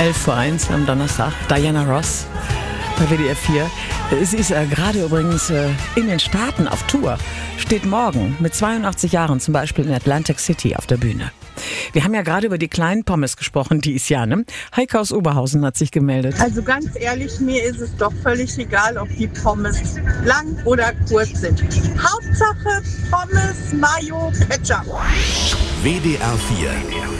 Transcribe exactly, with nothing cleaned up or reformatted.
elf vor eins am Donnerstag. Diana Ross bei W D R vier. Sie ist äh, gerade übrigens äh, in den Staaten auf Tour. Steht morgen mit zweiundachtzig Jahren zum Beispiel in Atlantic City auf der Bühne. Wir haben ja gerade über die kleinen Pommes gesprochen dieses Jahr, ne? Heike aus Oberhausen hat sich gemeldet. Also ganz ehrlich, mir ist es doch völlig egal, ob die Pommes lang oder kurz sind. Hauptsache Pommes, Mayo, Ketchup. W D R vier.